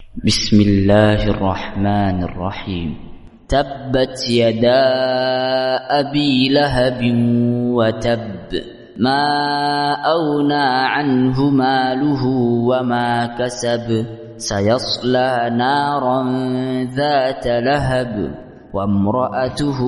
بسم الله الرحمن الرحيم. تبت يدا أبي لهب وتب، ما أغنى عنه ماله وما كسب، سيصلى نارا ذات لهب وامرأته